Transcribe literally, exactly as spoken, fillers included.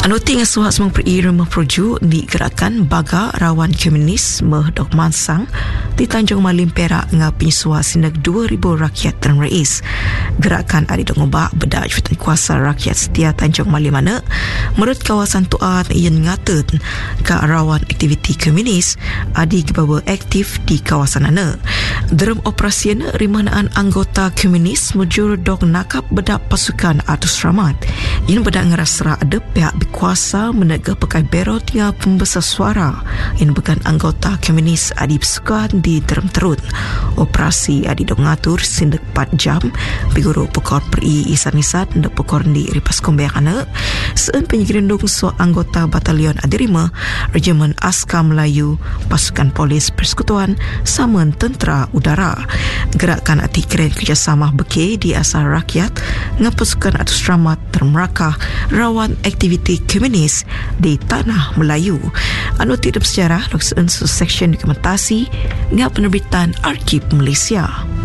Anu tinggal suhat semang peri rumah proju di gerakan Baga Rawan Komunis Mehdok Mansang di Tanjung Malim Perak ngapin suhat sinak dua ribu rakyat dan rais. Gerakan adik dongobak bedak jawatan kuasa rakyat setia Tanjung Malim mana menurut kawasan tuan yang ngatet ke rawan aktiviti komunis adik bawa aktif di kawasan ana. Dalam operasi ana rimanaan anggota komunis mujur dok nakap bedak pasukan Atus Rahmat yang bedak ngerasra ada pihak kuasa menegak pakai berot yang pembesar suara yang bukan anggota komunis adi bersukan di dalam terut. Operasi adi dong ngatur sindak empat jam biguru pekor peri isan-isan dan pekor di ripas kombeak anak seun penyigerindung so anggota batalion adirima Regimen Askar Melayu pasukan polis persekutuan saman tentera udara. Gerakan ati keren kerjasama beke di asal rakyat ngapasukan Atus Rahmat termerakah rawan aktiviti komunis di Tanah Melayu. Anu tidak sejarah Loksen Seksyen Dokumentasi ngap penerbitan Arkib Malaysia.